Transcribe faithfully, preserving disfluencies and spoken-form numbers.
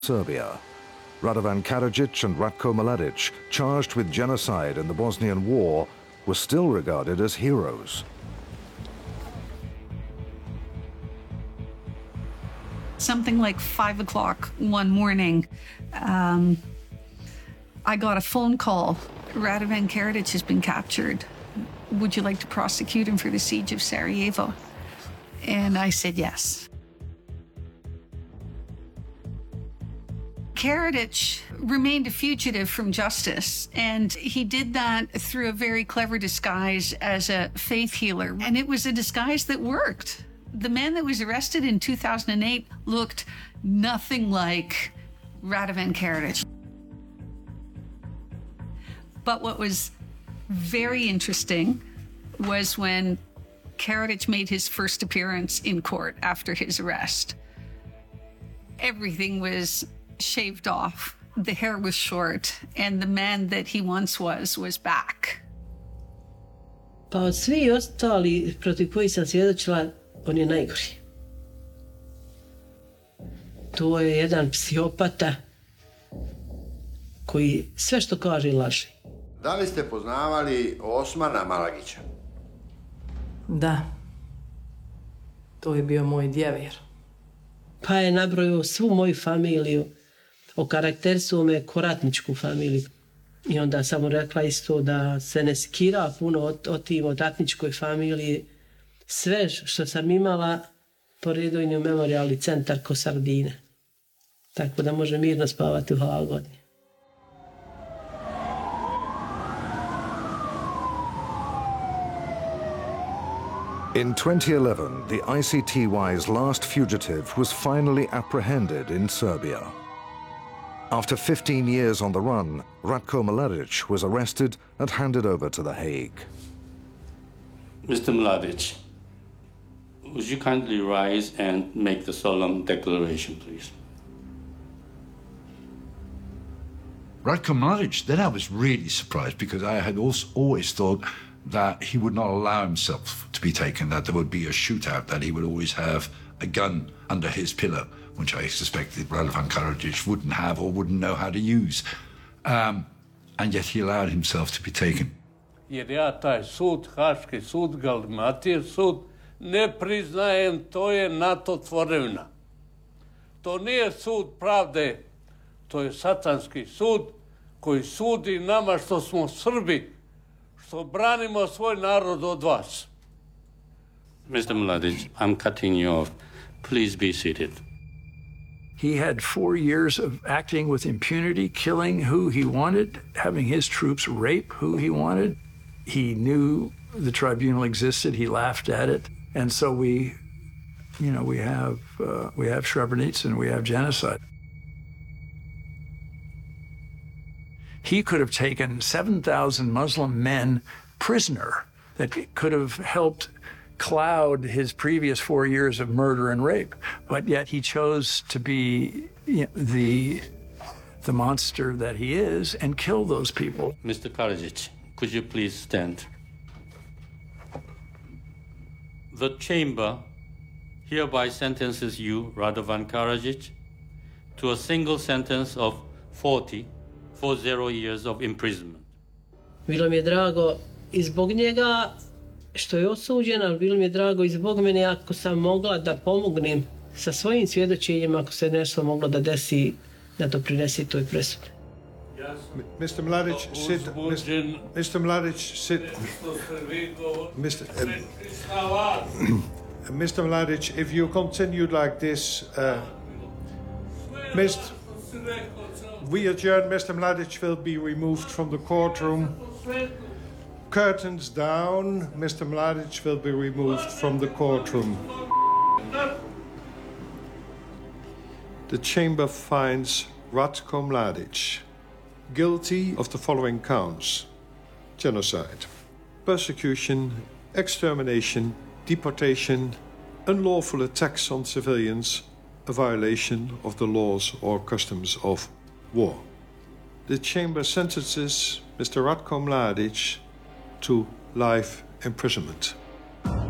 Serbia. Radovan Karadzic and Ratko Mladic, charged with genocide in the Bosnian War, were still regarded as heroes. Something like five o'clock one morning, um, I got a phone call. Radovan Karadzic has been captured. Would you like to prosecute him for the siege of Sarajevo? And I said yes. Karadzic remained a fugitive from justice, and he did that through a very clever disguise as a faith healer, and it was a disguise that worked. The man that was arrested in two thousand eight looked nothing like Radovan Karadzic. But what was very interesting was when Karadzic made his first appearance in court after his arrest. Everything was shaved off, the hair was short, and the man that he once was was back. Pa svi ostali protiv kojih sam svjedočila, on je najgori. To je jedan psihopata koji sve što kaže laže. Da li ste poznavali Osmana Malagića? Da. To je bio moj djevir. Pa je nabrojio svu moju familiju, okarakterisao me ko ratničku familiju. I onda sam mu rekla isto da se ne skira puno od, od tim, od ratničkoj familiji. Sve što sam imala, poredio i u memorijalni centar ko sardine. Tako da može mirno spavati u Hagodi. In twenty eleven, the I C T Y's last fugitive was finally apprehended in Serbia. After fifteen years on the run, Ratko Mladic was arrested and handed over to The Hague. Mister Mladic, would you kindly rise and make the solemn declaration, please? Ratko Mladic, then I was really surprised because I had also always thought that he would not allow himself to be taken, that there would be a shootout, that he would always have a gun under his pillow, which I suspected Radovan Karadzic wouldn't have or wouldn't know how to use. Um, and yet he allowed himself to be taken. Jer ja taj sud, Haški sud, Galmatir sud, ne priznajem, to je NATO tvorevina. To nije sud pravde, to je satanski sud koji sudi nama što smo Srbi, što branimo svoj narod od vas. Mister Mladic, I'm cutting you off. Please be seated. He had four years of acting with impunity, killing who he wanted, having his troops rape who he wanted. He knew the tribunal existed. He laughed at it. And so we, you know, we have, uh, we have Srebrenica and we have genocide. He could have taken seven thousand Muslim men prisoner that could have helped cloud his previous four years of murder and rape. But yet he chose to be, you know, the, the monster that he is and kill those people. Mister Karadzic, could you please stand? The chamber hereby sentences you, Radovan Karadzic, to a single sentence of forty, forty years of imprisonment. Bilo mi je drago i zbog njega što je osuđen, ali bilo mi je drago i zbog mene ako sam mogla da pomognem sa svojim svjedočenjima, ako se nešto moglo da desi, da doprinesi toj presudi. Mister Mladic, sit. Mister Mladic, sit. Mister Uh, Mister Mladic, if you continued like this, uh, Mister We adjourn. Mister Mladic will be removed from the courtroom. Curtains down. Mister Mladic will be removed from the courtroom. The chamber finds Ratko Mladic guilty of the following counts: genocide, persecution, extermination, deportation, unlawful attacks on civilians, a violation of the laws or customs of war. The chamber sentences Mister Ratko Mladic to life imprisonment.